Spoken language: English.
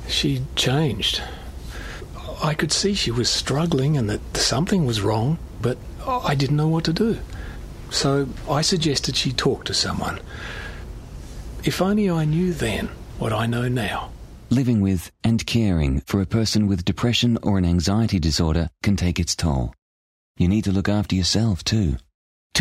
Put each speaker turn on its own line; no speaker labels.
She'd changed. I could see she was struggling and that something was wrong, but I didn't know what to do. So I suggested she talk to someone. If only I knew then what I know now.
Living with and caring for a person with depression or an anxiety disorder can take its toll. You need to look after yourself too.